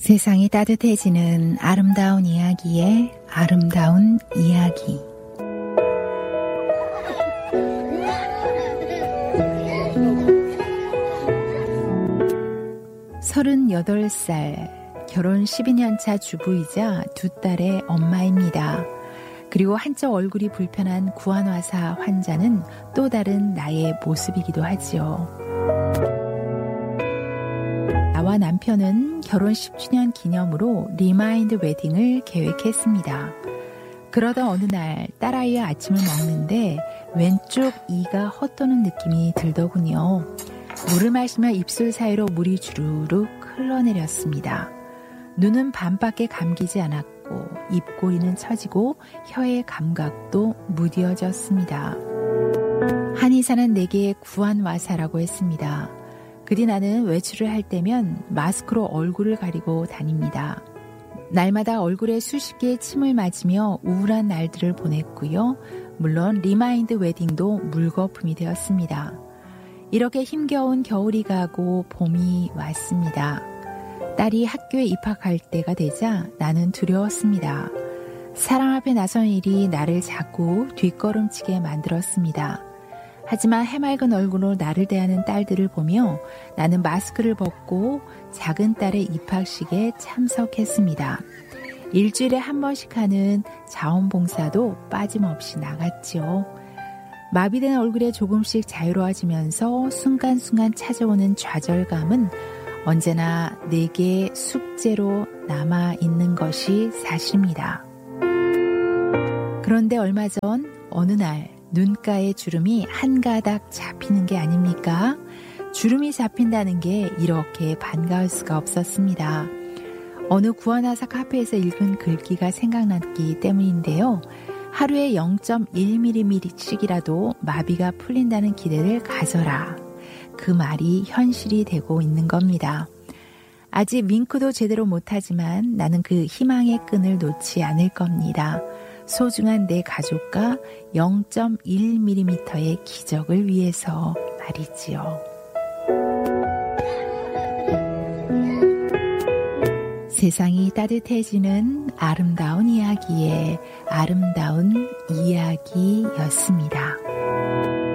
세상이 따뜻해지는 아름다운 이야기의 아름다운 이야기. 서른여덟 살, 결혼 12년 차 주부이자 두 딸의 엄마입니다. 그리고 한쪽 얼굴이 불편한 구안화사 환자는 또 다른 나의 모습이기도 하지요. 나와 남편은 결혼 10주년 기념으로 리마인드 웨딩을 계획했습니다. 그러다 어느 날 딸아이와 아침을 먹는데 왼쪽 이가 헛도는 느낌이 들더군요. 물을 마시며 입술 사이로 물이 주르륵 흘러내렸습니다. 눈은 반밖에 감기지 않았고 입꼬리는 처지고 혀의 감각도 무뎌졌습니다. 한의사는 내게 구안화사라고 했습니다. 그리 나는 외출을 할 때면 마스크로 얼굴을 가리고 다닙니다. 날마다 얼굴에 수십 개의 침을 맞으며 우울한 날들을 보냈고요. 물론 리마인드 웨딩도 물거품이 되었습니다. 이렇게 힘겨운 겨울이 가고 봄이 왔습니다. 딸이 학교에 입학할 때가 되자 나는 두려웠습니다. 사람 앞에 나선 일이 나를 자꾸 뒷걸음치게 만들었습니다. 하지만 해맑은 얼굴로 나를 대하는 딸들을 보며 나는 마스크를 벗고 작은 딸의 입학식에 참석했습니다. 일주일에 한 번씩 하는 자원봉사도 빠짐없이 나갔지요. 마비된 얼굴에 조금씩 자유로워지면서 순간순간 찾아오는 좌절감은 언제나 내게 숙제로 남아있는 것이 사실입니다. 그런데 얼마 전 어느 날 눈가에 주름이 한 가닥 잡히는 게 아닙니까? 주름이 잡힌다는 게 이렇게 반가울 수가 없었습니다. 어느 구안화사 카페에서 읽은 글귀가 생각났기 때문인데요. 하루에 0.1mm씩이라도 마비가 풀린다는 기대를 가져라. 그 말이 현실이 되고 있는 겁니다. 아직 윙크도 제대로 못하지만 나는 그 희망의 끈을 놓지 않을 겁니다. 소중한 내 가족과 0.1mm의 기적을 위해서 말이지요. 세상이 따뜻해지는 아름다운 이야기의 아름다운 이야기였습니다.